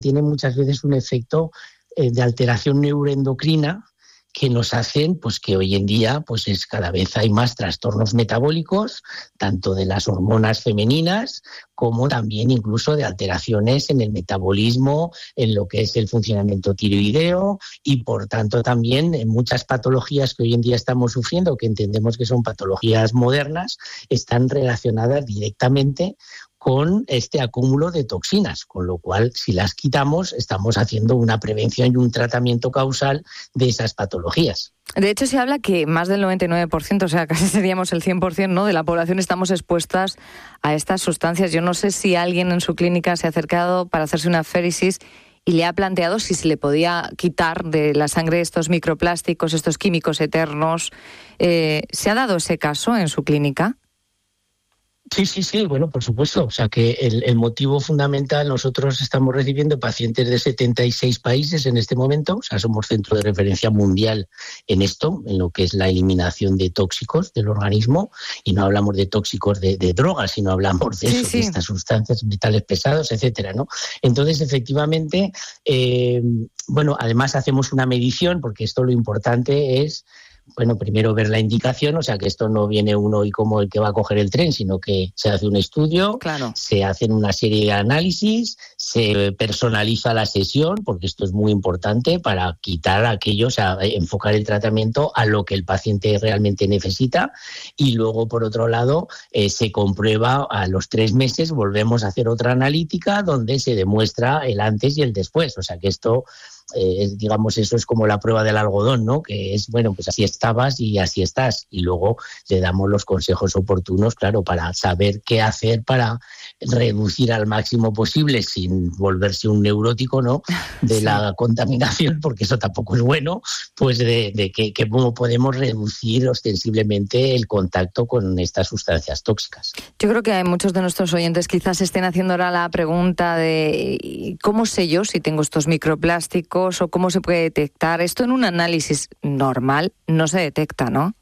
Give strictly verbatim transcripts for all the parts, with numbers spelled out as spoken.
tienen muchas veces un efecto eh, de alteración neuroendocrina que nos hacen pues que hoy en día pues es cada vez hay más trastornos metabólicos, tanto de las hormonas femeninas como también incluso de alteraciones en el metabolismo, en lo que es el funcionamiento tiroideo y por tanto también en muchas patologías que hoy en día estamos sufriendo, que entendemos que son patologías modernas, están relacionadas directamente con este acúmulo de toxinas, con lo cual si las quitamos estamos haciendo una prevención y un tratamiento causal de esas patologías. De hecho, se habla que más del noventa y nueve por ciento, o sea, casi seríamos el cien por ciento, ¿no?, de la población estamos expuestas a estas sustancias. Yo no sé si alguien en su clínica se ha acercado para hacerse una féresis y le ha planteado si se le podía quitar de la sangre estos microplásticos, estos químicos eternos. Eh, ¿Se ha dado ese caso en su clínica? Sí, sí, sí, bueno, por supuesto. O sea que el, el motivo fundamental, nosotros estamos recibiendo pacientes de setenta y seis países en este momento, o sea, somos centro de referencia mundial en esto, en lo que es la eliminación de tóxicos del organismo, y no hablamos de tóxicos de, de drogas, sino hablamos de, sí, eso, sí. de estas sustancias, metales pesados, etcétera, ¿no? Entonces, efectivamente, eh, bueno, además hacemos una medición, porque esto lo importante es, bueno, primero ver la indicación, o sea que esto no viene uno y como el que va a coger el tren, sino que se hace un estudio, claro. Se hacen una serie de análisis, se personaliza la sesión, porque esto es muy importante para quitar aquello, o sea, enfocar el tratamiento a lo que el paciente realmente necesita, y luego, por otro lado, eh, se comprueba a los tres meses, volvemos a hacer otra analítica donde se demuestra el antes y el después, o sea que esto... Eh, digamos, eso es como la prueba del algodón, ¿no? Que es, bueno, pues así estabas y así estás. Y luego le damos los consejos oportunos, claro, para saber qué hacer para reducir al máximo posible, sin volverse un neurótico, ¿no?, de sí. la contaminación, porque eso tampoco es bueno, pues de, de que, que cómo podemos reducir ostensiblemente el contacto con estas sustancias tóxicas. Yo creo que hay muchos de nuestros oyentes quizás estén haciendo ahora la pregunta de ¿cómo sé yo si tengo estos microplásticos o cómo se puede detectar? Esto en un análisis normal no se detecta, ¿no?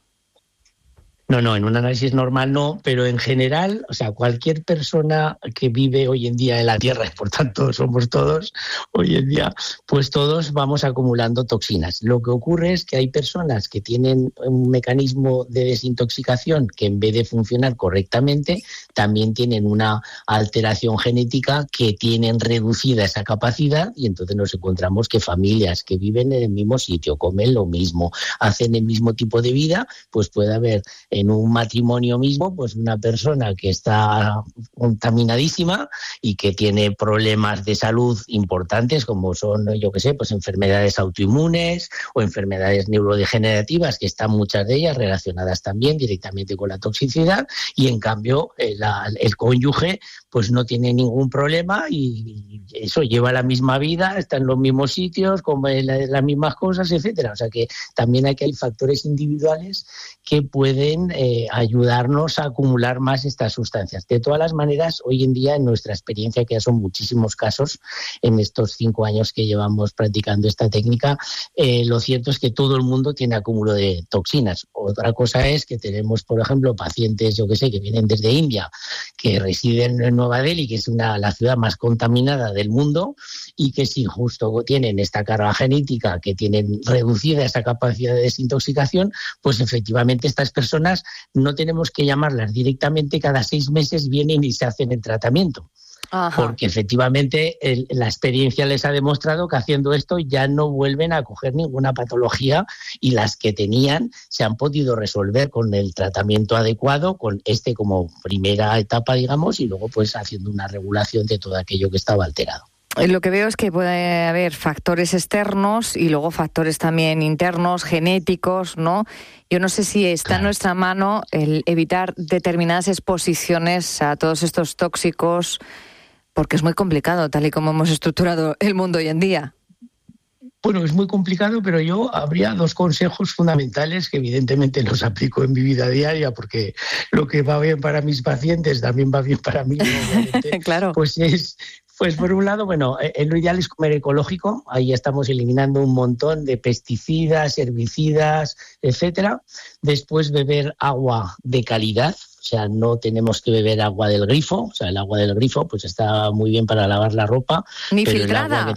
No, no, en un análisis normal no, pero en general, o sea, cualquier persona que vive hoy en día en la Tierra, y por tanto somos todos hoy en día, pues todos vamos acumulando toxinas. Lo que ocurre es que hay personas que tienen un mecanismo de desintoxicación que en vez de funcionar correctamente, también tienen una alteración genética que tienen reducida esa capacidad, y entonces nos encontramos que familias que viven en el mismo sitio, comen lo mismo, hacen el mismo tipo de vida, pues puede haber en un matrimonio mismo, pues una persona que está contaminadísima y que tiene problemas de salud importantes, como son, yo qué sé, pues enfermedades autoinmunes o enfermedades neurodegenerativas, que están muchas de ellas relacionadas también directamente con la toxicidad, y en cambio el, el cónyuge pues no tiene ningún problema y eso, lleva la misma vida, está en los mismos sitios, come las mismas cosas, etcétera. O sea que también aquí hay factores individuales que pueden eh, ayudarnos a acumular más estas sustancias. De todas las maneras, hoy en día, en nuestra experiencia, que ya son muchísimos casos en estos cinco años que llevamos practicando esta técnica, eh, lo cierto es que todo el mundo tiene acúmulo de toxinas. Otra cosa es que tenemos, por ejemplo, pacientes, yo que sé, que vienen desde India, que residen en Nueva Delhi, que es una, la ciudad más contaminada del mundo, y que si justo tienen esta carga genética, que tienen reducida esa capacidad de desintoxicación, pues efectivamente estas personas no tenemos que llamarlas directamente, cada seis meses vienen y se hacen el tratamiento. Ajá. Porque efectivamente el, la experiencia les ha demostrado que haciendo esto ya no vuelven a coger ninguna patología, y las que tenían se han podido resolver con el tratamiento adecuado, con este como primera etapa, digamos, y luego pues haciendo una regulación de todo aquello que estaba alterado. Lo que veo es que puede haber factores externos y luego factores también internos, genéticos, ¿no? Yo no sé si está claro. en nuestra mano el evitar determinadas exposiciones a todos estos tóxicos, porque es muy complicado, tal y como hemos estructurado el mundo hoy en día. Bueno, es muy complicado, pero yo habría dos consejos fundamentales que evidentemente los aplico en mi vida diaria, porque lo que va bien para mis pacientes también va bien para mí, obviamente. Claro. Pues es... Pues por un lado, bueno, eh, lo ideal es comer ecológico, ahí estamos eliminando un montón de pesticidas, herbicidas, etcétera. Después beber agua de calidad, o sea, no tenemos que beber agua del grifo, o sea, el agua del grifo pues está muy bien para lavar la ropa. Ni pero filtrada, el agua que